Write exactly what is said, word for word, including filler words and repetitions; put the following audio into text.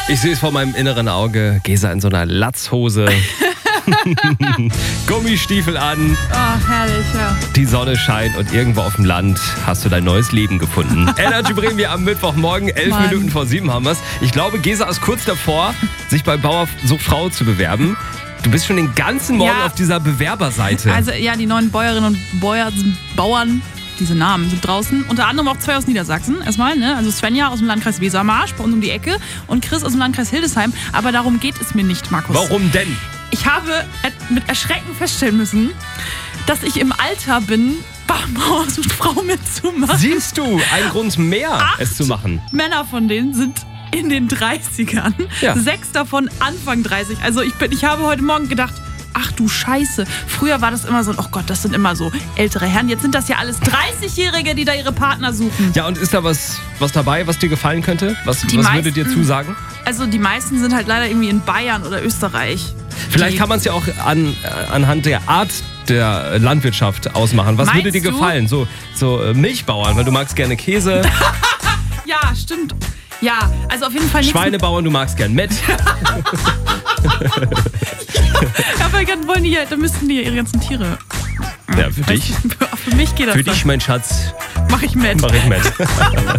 Ich sehe es vor meinem inneren Auge. Gesa in so einer Latzhose. Gummistiefel an. Oh, herrlich, ja. Die Sonne scheint und irgendwo auf dem Land hast du dein neues Leben gefunden. Energy Bremen am Mittwochmorgen, elf Mann. Minuten vor sieben haben wir es. Ich glaube, Gesa ist kurz davor, sich bei Bauer sucht Frau zu bewerben. Du bist schon den ganzen Morgen Ja. auf dieser Bewerberseite. Also ja, die neuen Bäuerinnen und Bäuer, Bauern, diese Namen sind draußen. Unter anderem auch zwei aus Niedersachsen erstmal, ne? Also Svenja aus dem Landkreis Wesermarsch, bei uns um die Ecke, und Chris aus dem Landkreis Hildesheim. Aber darum geht es mir nicht, Markus. Warum denn? Ich habe mit Erschrecken feststellen müssen, dass ich im Alter bin, Bauer sucht Frau mitzumachen. Siehst du, ein Grund mehr, Acht es zu machen. Männer von denen sind in den dreißigern. Ja. Sechs davon Anfang dreißig. Also ich, bin, ich habe heute Morgen gedacht, ach du Scheiße. Früher war das immer so, oh Gott, das sind immer so ältere Herren. Jetzt sind das ja alles dreißigjährige, die da ihre Partner suchen. Ja, und ist da was, was dabei, was dir gefallen könnte? Was, Die was meisten- würde dir zusagen? Also die meisten sind halt leider irgendwie in Bayern oder Österreich. Vielleicht Die- kann man es ja auch an, äh, anhand der Art der Landwirtschaft ausmachen. Was Meinst würde dir du? gefallen? So, so äh, Milchbauern, weil du magst gerne Käse. Ja, stimmt. Ja, also auf jeden Fall nichts. Schweinebauern, du magst gern Mett. Aber dann wollen die ja, dann müssten die ja ihre ganzen Tiere. Ja, für dich. Für mich geht das Für dann. dich, mein Schatz, Mach ich mit. mach ich Mett.